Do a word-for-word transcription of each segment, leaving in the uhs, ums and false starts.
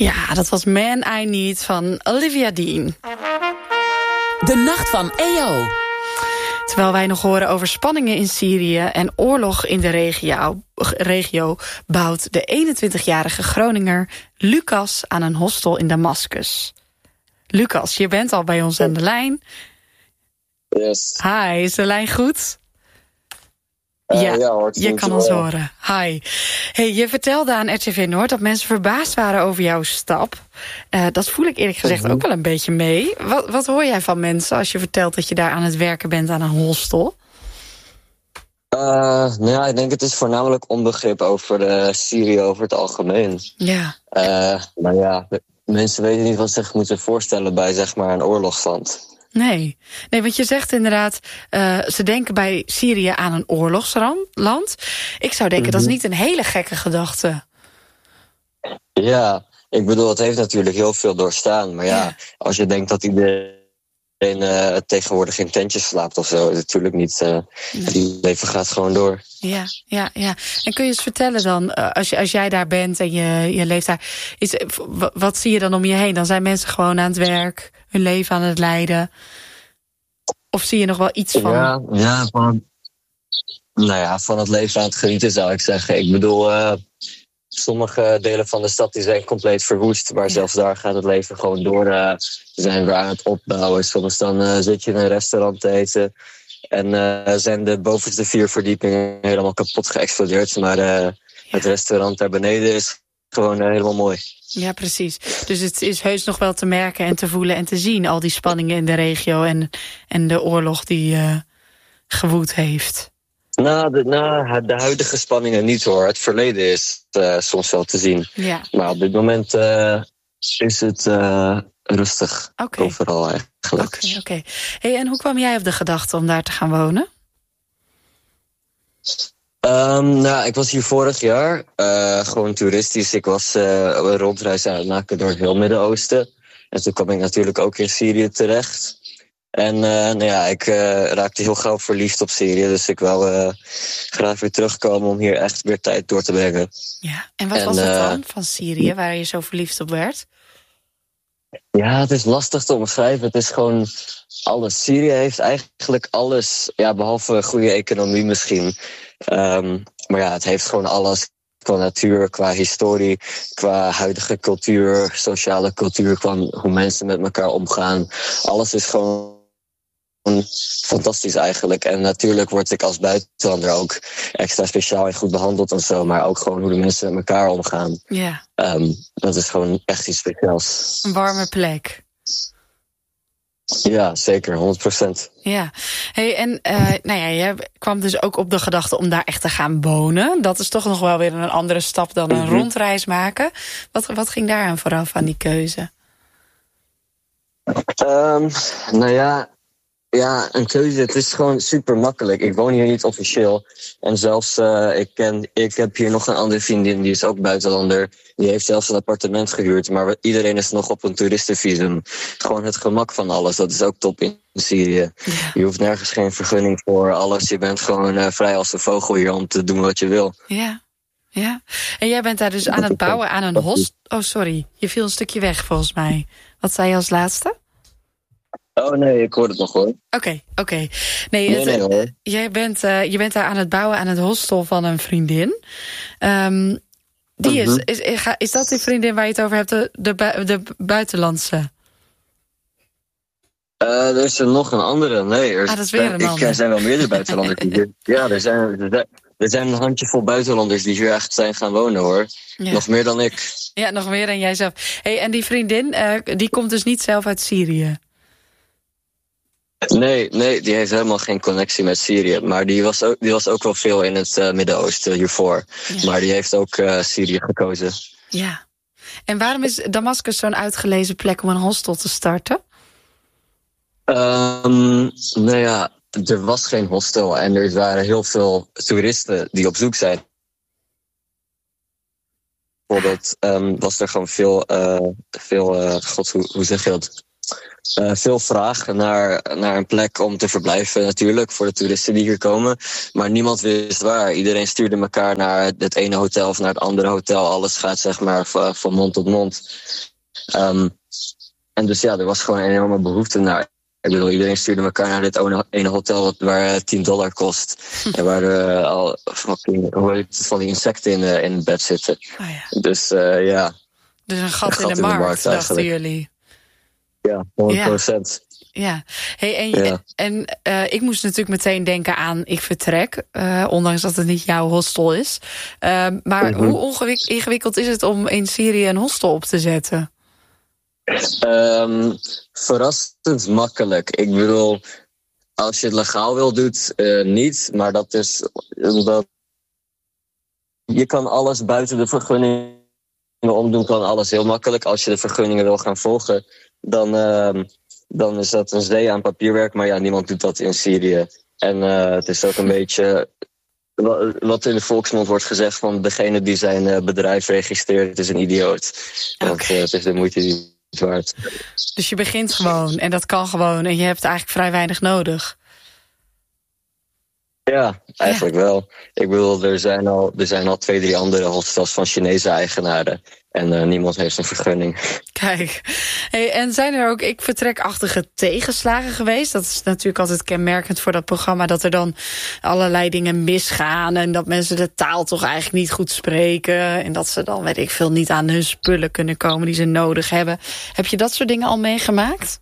Ja, dat was Man I Need van Olivia Dean. De nacht van E O. Terwijl wij nog horen over spanningen in Syrië en oorlog in de regio, regio bouwt de eenentwintigjarige Groninger Lucas aan een hostel in Damascus. Lucas, je bent al bij ons aan de lijn. Yes. Hi, is de lijn goed? Uh, ja, ja hoort je kan ons horen. Hi. Hey, je vertelde aan R T V Noord dat mensen verbaasd waren over jouw stap. Uh, dat voel ik eerlijk gezegd mm-hmm. ook wel een beetje mee. Wat, wat hoor jij van mensen als je vertelt dat je daar aan het werken bent aan een hostel? Uh, nou ja, ik denk het is voornamelijk onbegrip over uh, Syrië over het algemeen. Ja. Uh, maar ja, mensen weten niet wat ze zich moeten voorstellen bij zeg maar een oorlogsland. Nee, nee, want je zegt inderdaad, uh, ze denken bij Syrië aan een oorlogsland. Ik zou denken, mm-hmm. dat is niet een hele gekke gedachte. Ja, ik bedoel, het heeft natuurlijk heel veel doorstaan. Maar ja, ja. als je denkt dat iedereen uh, tegenwoordig in tentjes slaapt of zo, is het natuurlijk niet. Uh, nee. Het leven gaat gewoon door. Ja, ja, ja. En kun je eens vertellen dan, uh, als, je, als jij daar bent en je, je leeft daar, is, wat zie je dan om je heen? Dan zijn mensen gewoon aan het werk, hun leven aan het leiden. Of zie je nog wel iets van? Ja, ja van, nou ja, van het leven aan het genieten zou ik zeggen. Ik bedoel, uh, sommige delen van de stad die zijn compleet verwoest. Maar ja. zelfs daar gaat het leven gewoon door. Uh, ze zijn weer aan het opbouwen. Soms dan uh, zit je in een restaurant te eten. En uh, zijn de bovenste vier verdiepingen helemaal kapot geëxplodeerd. Maar uh, ja. het restaurant daar beneden is gewoon uh, helemaal mooi. Ja, precies. Dus het is heus nog wel te merken en te voelen en te zien, al die spanningen in de regio en, en de oorlog die uh, gewoed heeft. Nou de, nou, de huidige spanningen niet hoor. Het verleden is uh, soms wel te zien. Ja. Maar op dit moment uh, is het uh, rustig okay. overal eigenlijk. Oké, okay, oké. Okay. Hey, en hoe kwam jij op de gedachte om daar te gaan wonen? Um, nou, ik was hier vorig jaar, uh, gewoon toeristisch. Ik was uh, een rondreis aan het maken door het heel Midden-Oosten. En toen kwam ik natuurlijk ook in Syrië terecht. En uh, nou ja, ik uh, raakte heel gauw verliefd op Syrië. Dus ik wou uh, graag weer terugkomen om hier echt weer tijd door te brengen. Ja, en wat en, was het dan uh, van Syrië waar je zo verliefd op werd? Ja, het is lastig te omschrijven. Het is gewoon alles. Syrië heeft eigenlijk alles, ja, behalve goede economie misschien. Um, maar ja, het heeft gewoon alles qua natuur, qua historie, qua huidige cultuur, sociale cultuur, qua hoe mensen met elkaar omgaan. Alles is gewoon fantastisch eigenlijk. En natuurlijk word ik als buitenlander ook extra speciaal en goed behandeld en zo. Maar ook gewoon hoe de mensen met elkaar omgaan. Ja. Um, dat is gewoon echt iets speciaals. Een warme plek. Ja, zeker, honderd procent. Ja, hey, en uh, nou ja, je kwam dus ook op de gedachte om daar echt te gaan wonen. Dat is toch nog wel weer een andere stap dan een mm-hmm. rondreis maken. Wat, wat ging daar aan vooraf aan die keuze? Um, nou ja, ja, een keuze, het is gewoon super makkelijk. Ik woon hier niet officieel. En zelfs, uh, ik, ken, ik heb hier nog een andere vriendin, die is ook buitenlander. Die heeft zelfs een appartement gehuurd. Maar iedereen is nog op een toeristenvisum. Gewoon het gemak van alles, dat is ook top in Syrië. Ja. Je hoeft nergens geen vergunning voor alles. Je bent gewoon uh, vrij als een vogel hier om te doen wat je wil. Ja, ja. En jij bent daar dus aan het bouwen aan een hostel. Oh, sorry, je viel een stukje weg volgens mij. Wat zei je als laatste? Oh nee, ik hoor het nog hoor. Oké, okay, oké. Okay. Nee, nee, het, nee hoor. Jij bent, uh, je bent daar aan het bouwen aan het hostel van een vriendin. Um, die uh-huh. is, is, is dat die vriendin waar je het over hebt, de, de, de buitenlandse? Uh, er is er nog een andere. Nee, er, ah, dat is weer een ik, andere. Er zijn wel meerdere buitenlanders. Die, ja, er zijn, er zijn een handjevol buitenlanders die hier echt zijn gaan wonen hoor. Ja. Nog meer dan ik. Ja, nog meer dan jijzelf. Hey, en die vriendin, uh, die komt dus niet zelf uit Syrië? Nee, nee, die heeft helemaal geen connectie met Syrië. Maar die was ook, die was ook wel veel in het uh, Midden-Oosten hiervoor. Ja. Maar die heeft ook uh, Syrië gekozen. Ja. En waarom is Damascus zo'n uitgelezen plek om een hostel te starten? Um, nou ja, er was geen hostel en er waren heel veel toeristen die op zoek zijn. Bijvoorbeeld um, was er gewoon veel, uh, veel uh, god, hoe, hoe zeg je dat? uh, veel vraag naar, naar een plek om te verblijven natuurlijk, voor de toeristen die hier komen. Maar niemand wist waar. Iedereen stuurde elkaar naar het ene hotel of naar het andere hotel. Alles gaat zeg maar van, van mond tot mond. Um, en dus ja, er was gewoon een enorme behoefte naar. Ik bedoel, iedereen stuurde elkaar naar dit ene hotel waar tien dollar kost. En waar uh, al fucking, hoe heet het, van die insecten in, uh, in het bed zitten. Oh ja. Dus uh, ja. Dus een gat, een gat in, de in de markt, markt dachten jullie. Ja, honderd procent. Ja. ja. Hey, en ja. en uh, ik moest natuurlijk meteen denken aan ik vertrek. Uh, ondanks dat het niet jouw hostel is. Uh, maar mm-hmm. hoe ingewikkeld is het om in Syrië een hostel op te zetten? Um, verrassend makkelijk. Ik bedoel, als je het legaal wil doet, uh, niet. Maar dat is omdat je kan alles buiten de vergunningen omdoen, kan alles heel makkelijk. Als je de vergunningen wil gaan volgen, dan, uh, dan is dat een zee aan papierwerk. Maar ja, niemand doet dat in Syrië. En uh, het is ook een beetje wat in de volksmond wordt gezegd van degene die zijn uh, bedrijf registreert, is een idioot. Okay. Want uh, het is de moeite die waard. Dus je begint gewoon en dat kan gewoon en je hebt eigenlijk vrij weinig nodig. Ja, eigenlijk ja. wel. Ik bedoel, er zijn al, er zijn al twee, drie andere hostels van Chinese eigenaren. En uh, niemand heeft een vergunning. Kijk, hey, en zijn er ook ik vertrekachtige tegenslagen geweest? Dat is natuurlijk altijd kenmerkend voor dat programma, dat er dan allerlei dingen misgaan en dat mensen de taal toch eigenlijk niet goed spreken en dat ze dan, weet ik veel, niet aan hun spullen kunnen komen die ze nodig hebben. Heb je dat soort dingen al meegemaakt?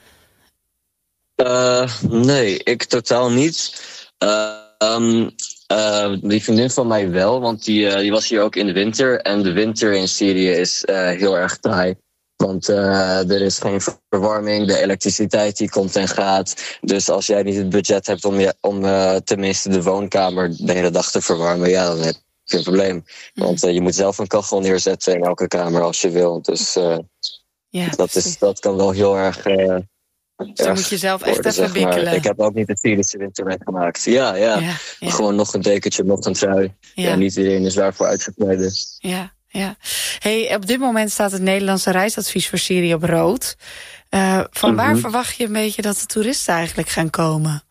Uh, nee, ik totaal niet. Uh, um, uh, die vriendin van mij wel, want die, uh, die was hier ook in de winter. En de winter in Syrië is uh, heel erg taai. Want uh, er is geen verwarming, de elektriciteit die komt en gaat. Dus als jij niet het budget hebt om, je, om uh, tenminste de woonkamer de hele dag te verwarmen, ja, dan heb je een probleem. Want uh, je moet zelf een kachel neerzetten in elke kamer als je wil. Dus uh, ja, dat, is, dat kan wel heel erg... Uh, Dus dan moet je zelf echt worden, even wikkelen. Ik heb ook niet de Syrische winter meegemaakt. Ja, ja, ja, ja. Gewoon nog een dekentje, nog een trui. Ja. Ja, niet iedereen is daarvoor uitgekleden. Ja, ja. Hey, op dit moment staat het Nederlandse reisadvies voor Syrië op rood. Uh, van mm-hmm. waar verwacht je een beetje dat de toeristen eigenlijk gaan komen?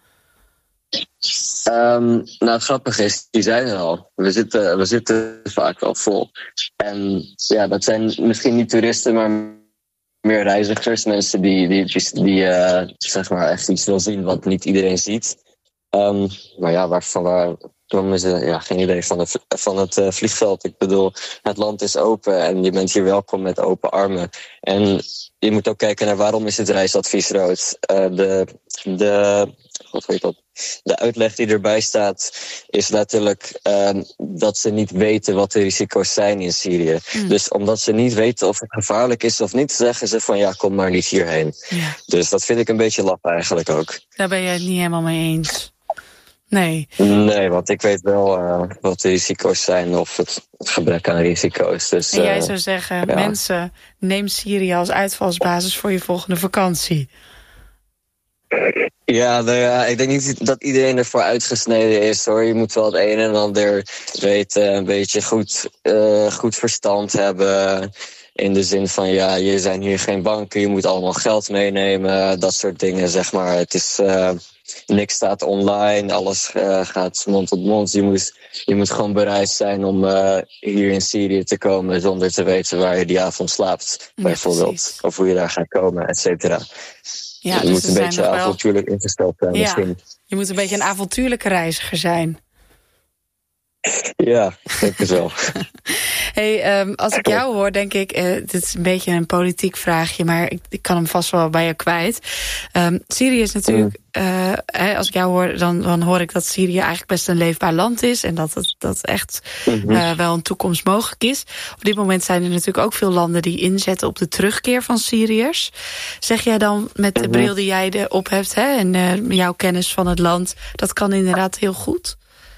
Um, nou, het grappige is, die zijn er al. We zitten, we zitten vaak wel vol. En ja, dat zijn misschien niet toeristen, maar meer reizigers, mensen die, die, die, die uh, zeg maar echt iets wil zien wat niet iedereen ziet. Um, maar ja, waarvan waar, waarom is er ja, geen idee van, de, van het uh, vliegveld. Ik bedoel, het land is open en je bent hier welkom met open armen. En je moet ook kijken naar waarom is het reisadvies rood. Uh, de, de, wat weet dat? De uitleg die erbij staat is letterlijk uh, dat ze niet weten wat de risico's zijn in Syrië. Mm. Dus omdat ze niet weten of het gevaarlijk is of niet, zeggen ze van ja, kom maar niet hierheen. Ja. Dus dat vind ik een beetje laf eigenlijk ook. Daar ben je het niet helemaal mee eens. Nee. Nee, want ik weet wel uh, wat de risico's zijn of het, het gebrek aan risico's. Dus, en jij uh, zou zeggen, ja. mensen, neem Syrië als uitvalsbasis voor je volgende vakantie. Ja, nou ja, ik denk niet dat iedereen ervoor uitgesneden is, hoor. Je moet wel het een en ander weten, een beetje goed, uh, goed verstand hebben. In de zin van, ja, je zijn hier geen banken, je moet allemaal geld meenemen, dat soort dingen, zeg maar. Het is, uh, niks staat online, alles uh, gaat mond tot mond. Je moet, je moet gewoon bereid zijn om uh, hier in Syrië te komen zonder te weten waar je die avond slaapt, ja, bijvoorbeeld. Precies. Of hoe je daar gaat komen, et cetera. Ja, je dus moet een beetje avontuurlijk wel ingesteld zijn, ja, misschien. Je moet een beetje een avontuurlijke reiziger zijn. Ja, ik denk het wel. Hey, um, als ik jou hoor, denk ik, uh, dit is een beetje een politiek vraagje, maar ik, ik kan hem vast wel bij je kwijt. Um, Syrië is natuurlijk, uh, hè, als ik jou hoor, dan, dan hoor ik dat Syrië eigenlijk best een leefbaar land is en dat het dat echt uh, wel een toekomst mogelijk is. Op dit moment zijn er natuurlijk ook veel landen die inzetten op de terugkeer van Syriërs. Zeg jij dan met de bril die jij erop hebt, hè, en uh, jouw kennis van het land, dat kan inderdaad heel goed?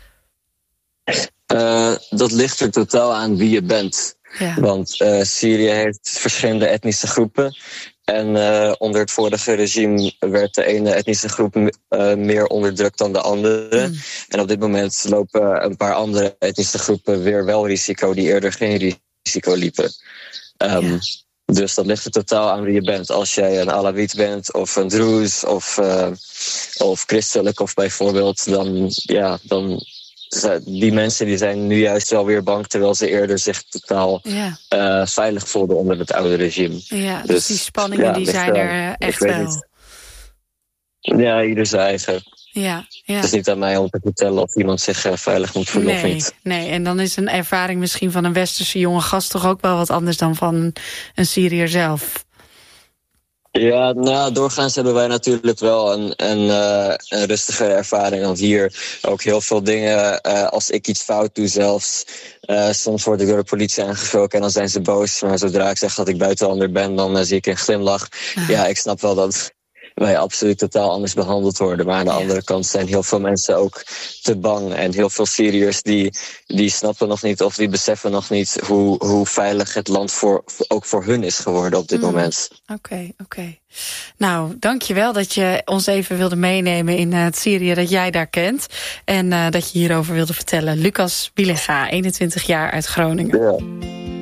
Uh, dat ligt er totaal aan wie je bent. Ja. Want uh, Syrië heeft verschillende etnische groepen. En uh, onder het vorige regime werd de ene etnische groep uh, meer onderdrukt dan de andere. Mm. En op dit moment lopen een paar andere etnische groepen weer wel risico die eerder geen risico liepen. Um, ja. Dus dat ligt er totaal aan wie je bent. Als jij een Alawit bent of een Druze of, uh, of christelijk of bijvoorbeeld, dan ja, dan die mensen die zijn nu juist wel weer bang, terwijl ze eerder zich totaal ja. uh, veilig voelden onder het oude regime. Ja, dus, dus die spanningen ja, die ligt, zijn er uh, echt wel. Niet. Ja, ieder zijn eigen. Ja, ja. Het is niet aan mij om te vertellen of iemand zich uh, veilig moet voelen nee, of niet. Nee, en dan is een ervaring misschien van een westerse jonge gast toch ook wel wat anders dan van een Syriër zelf. Ja, nou, doorgaans hebben wij natuurlijk wel een, een, uh, een rustigere ervaring dan hier. Ook heel veel dingen, uh, als ik iets fout doe zelfs. Uh, soms word ik door de politie aangesproken en dan zijn ze boos. Maar zodra ik zeg dat ik buitenlander ben, dan uh, zie ik een glimlach. Ah. Ja, ik snap wel dat wij absoluut totaal anders behandeld worden. Maar aan de ja. andere kant zijn heel veel mensen ook te bang. En heel veel Syriërs die, die snappen nog niet of die beseffen nog niet hoe, hoe veilig het land voor, ook voor hun is geworden op dit mm. moment. Oké, okay, oké. Okay. Nou, dankjewel dat je ons even wilde meenemen in het Syrië dat jij daar kent. En uh, dat je hierover wilde vertellen. Lucas Bilega, eenentwintig jaar uit Groningen. Ja.